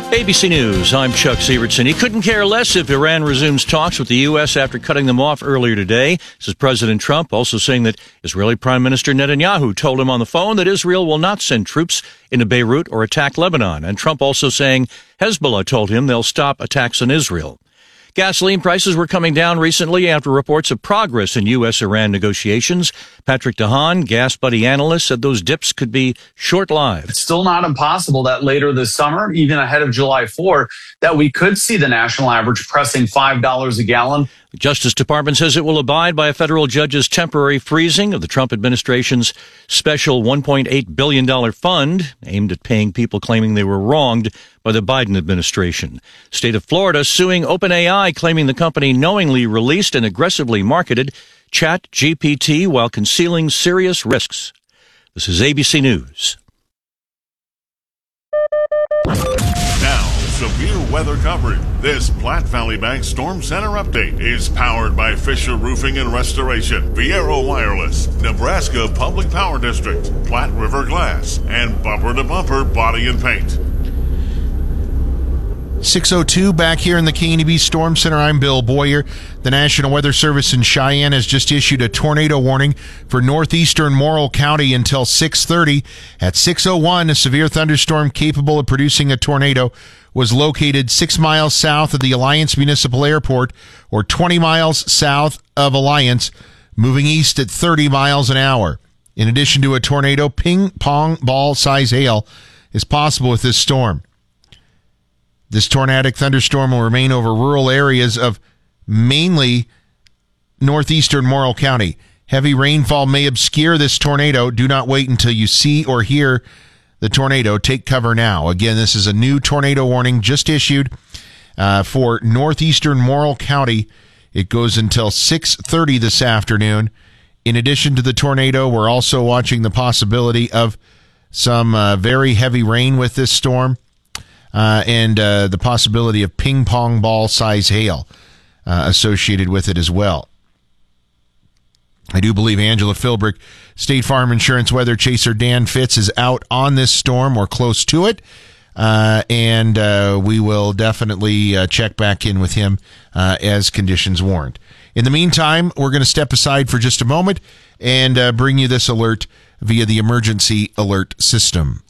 ABC News, I'm Chuck Sievertson. He couldn't care less if Iran resumes talks with the U.S. after cutting them off earlier today. This is President Trump also saying that Israeli Prime Minister Netanyahu told him on the phone that Israel will not send troops into Beirut or attack Lebanon. And Trump also saying Hezbollah told him they'll stop attacks on Israel. Gasoline prices were coming down recently after reports of progress in U.S.-Iran negotiations. Patrick DeHaan, Gas Buddy analyst, said those dips could be short-lived. It's still not impossible that later this summer, even ahead of July 4, that we could see the national average pressing $5 a gallon. The Justice Department says it will abide by a federal judge's temporary freezing of the Trump administration's special $1.8 billion fund aimed at paying people claiming they were wronged by the Biden administration. State of Florida suing OpenAI, claiming the company knowingly released and aggressively marketed ChatGPT while concealing serious risks. This is ABC News. Now, severe weather coverage. This Platte Valley Bank Storm Center update is powered by Fisher Roofing and Restoration, Viero Wireless, Nebraska Public Power District, Platte River Glass, and Bumper to Bumper Body and Paint. 6:02 back here in the KNEB Storm Center. I'm Bill Boyer. The National Weather Service in Cheyenne has just issued a tornado warning for northeastern Morrill County until 6:30. At 6:01, a severe thunderstorm capable of producing a tornado was located 6 miles south of the Alliance Municipal Airport, or 20 miles south of Alliance, moving east at 30 miles an hour. In addition to a tornado, ping-pong ball-size hail is possible with this storm. This tornadic thunderstorm will remain over rural areas of mainly northeastern Morrill County. Heavy rainfall may obscure this tornado. Do not wait until you see or hear the tornado. Take cover now. Again, this is a new tornado warning just issued for northeastern Morrill County. It goes until 6:30 this afternoon. In addition to the tornado, we're also watching the possibility of some very heavy rain with this storm. And the possibility of ping-pong ball-size hail associated with it as well. I do believe Angela Philbrick, State Farm Insurance weather chaser Dan Fitz, is out on this storm or close to it, and we will definitely check back in with him as conditions warrant. In the meantime, we're going to step aside for just a moment and bring you this alert via the emergency alert system.